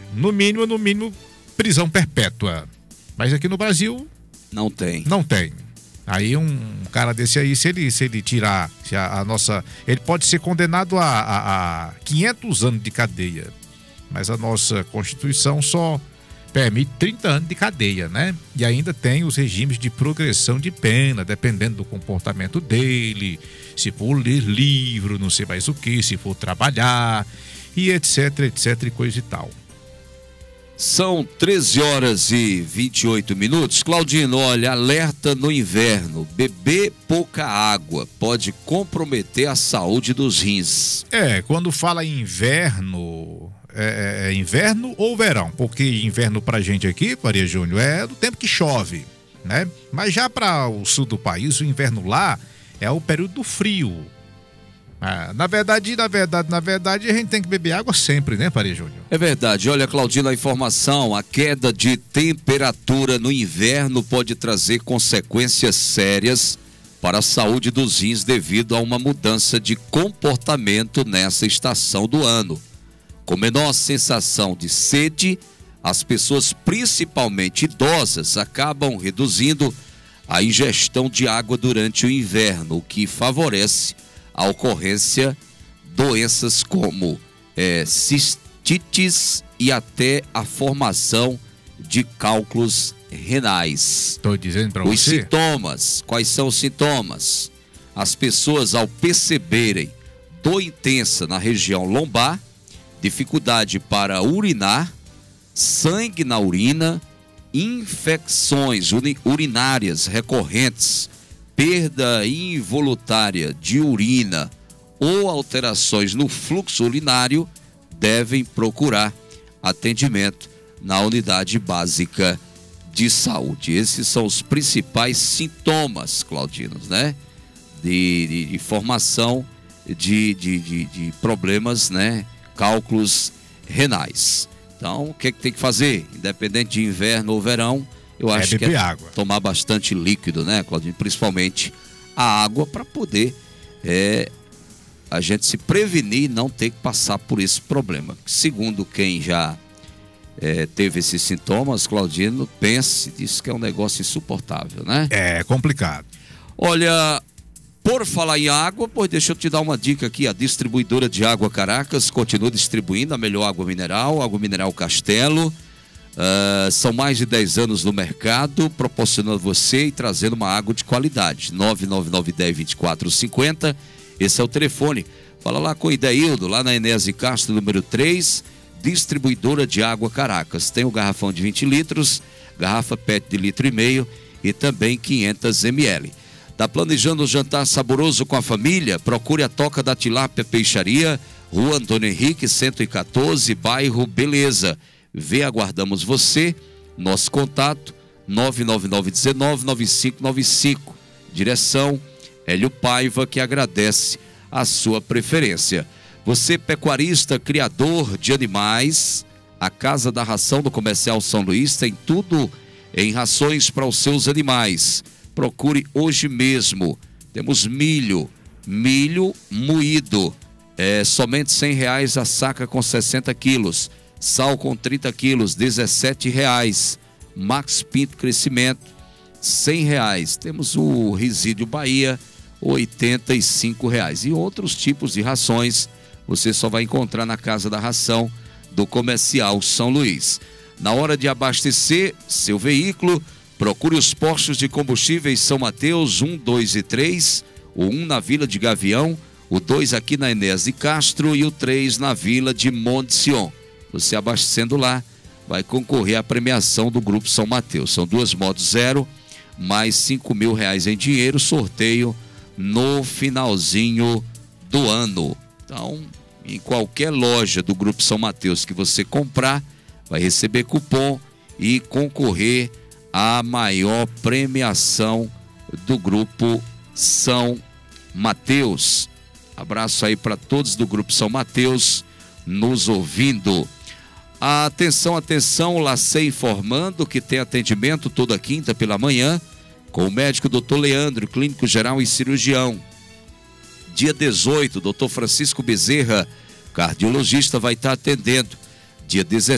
no mínimo, prisão perpétua. Mas aqui no Brasil... Não tem. Não tem. Aí um cara desse aí, se ele tirar a nossa... Ele pode ser condenado a 500 anos de cadeia. Mas a nossa Constituição só permite 30 anos de cadeia, né? E ainda tem os regimes de progressão de pena, dependendo do comportamento dele, se for ler livro, não sei mais o que, se for trabalhar, e etc, e coisa e tal. São 13 horas e 28 minutos. Claudino, olha, alerta no inverno. Beber pouca água pode comprometer a saúde dos rins. Quando fala em inverno, é inverno ou verão? Porque inverno pra gente aqui, Maria Júnior, é do tempo que chove, né? Mas já para o sul do país, o inverno lá é o período do frio. Na verdade, a gente tem que beber água sempre, né, Maria Júnior? É verdade. Olha, Claudino, a informação, a queda de temperatura no inverno pode trazer consequências sérias para a saúde dos rins devido a uma mudança de comportamento nessa estação do ano. Com menor sensação de sede, as pessoas, principalmente idosas, acabam reduzindo a ingestão de água durante o inverno, o que favorece a ocorrência doenças como cistites e até a formação de cálculos renais. Estou dizendo para você. Os sintomas, quais são os sintomas? As pessoas, ao perceberem dor intensa na região lombar, dificuldade para urinar, sangue na urina, infecções urinárias recorrentes, perda involuntária de urina ou alterações no fluxo urinário, devem procurar atendimento na unidade básica de saúde. Esses são os principais sintomas, Claudinos, né? De formação de problemas, né? Cálculos renais. Então, o que tem que fazer? Independente de inverno ou verão, eu acho que água. Tomar bastante líquido, né, Claudinho? Principalmente a água, para poder a gente se prevenir e não ter que passar por esse problema. Segundo quem já teve esses sintomas, Claudino, diz que é um negócio insuportável, né? É complicado. Olha, por falar em água, pois deixa eu te dar uma dica aqui. A distribuidora de água Caracas continua distribuindo a melhor água mineral Castelo. São mais de 10 anos no mercado, proporcionando a você e trazendo uma água de qualidade. 99910-2450, esse é o telefone. Fala lá com o Ideildo, lá na Enéas de Castro, número 3, distribuidora de água Caracas. Tem o garrafão de 20 litros, garrafa PET de 1,5 litro e também 500 ml. Tá planejando um jantar saboroso com a família? Procure a Toca da Tilápia Peixaria, Rua Antônio Henrique, 114, bairro Beleza. Aguardamos você. Nosso contato 999199595. Direção Hélio Paiva, que agradece a sua preferência. Você, pecuarista, criador de animais, a Casa da Ração do Comercial São Luís tem tudo em rações para os seus animais. Procure hoje mesmo. Temos milho moído, somente R$100 a saca com 60 quilos. Sal com 30 quilos, R$17. Max Pinto Crescimento, R$100. Temos o Resíduo Bahia, R$85. E outros tipos de rações você só vai encontrar na Casa da Ração do Comercial São Luís. Na hora de abastecer seu veículo, procure os postos de combustíveis São Mateus 1, 2 e 3, o 1 na Vila de Gavião, o 2 aqui na Enéas de Castro e o 3 na Vila de Monte Sion. Você abastecendo lá, vai concorrer à premiação do Grupo São Mateus. São 2 motos zero, mais R$5.000 em dinheiro, sorteio no finalzinho do ano. Então, em qualquer loja do Grupo São Mateus que você comprar, vai receber cupom e concorrer à maior premiação do Grupo São Mateus. Abraço aí para todos do Grupo São Mateus nos ouvindo. Atenção, Lacei informando que tem atendimento toda quinta pela manhã com o médico Dr. Leandro, clínico geral e cirurgião. Dia 18, Dr. Francisco Bezerra, cardiologista, vai estar atendendo. Dia 17,